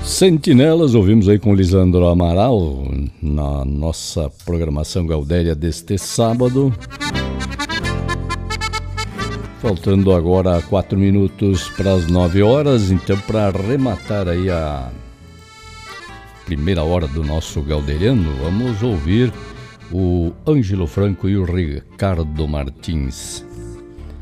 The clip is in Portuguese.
Sentinelas, ouvimos aí com Lisandro Amaral na nossa programação Gaudéria deste sábado. Faltando agora 4 minutos para as 9 horas, então para arrematar aí a primeira hora do nosso Gauderiano, vamos ouvir o Ângelo Franco e o Ricardo Martins.